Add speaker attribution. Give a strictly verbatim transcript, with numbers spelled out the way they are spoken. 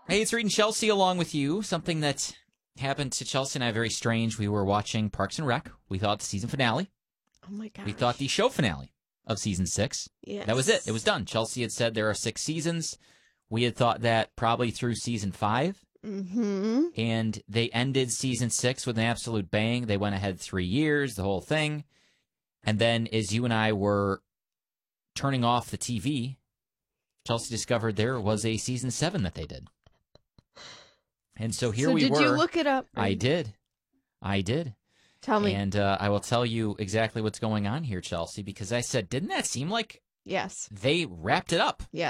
Speaker 1: Hey, it's Reed and Chelsea along with you. Something that happened to Chelsea and I very strange. We were watching Parks and Rec. We thought the season finale.
Speaker 2: Oh, my gosh.
Speaker 1: We thought the show finale of season six.
Speaker 2: Yes.
Speaker 1: That was it. It was done. Chelsea had said there are six seasons. We had thought that probably through season five.
Speaker 2: Mm-hmm.
Speaker 1: And they ended season six with an absolute bang. They went ahead three years, the whole thing. And then as you and I were turning off the T V, Chelsea discovered there was a season seven that they did. And so here
Speaker 2: so
Speaker 1: we
Speaker 2: did
Speaker 1: were.
Speaker 2: Did you look it up?
Speaker 1: I did. I did.
Speaker 2: Tell me.
Speaker 1: And uh, I will tell you exactly what's going on here, Chelsea, because I said, didn't that seem like
Speaker 2: yes.
Speaker 1: they wrapped it up?
Speaker 2: Yes.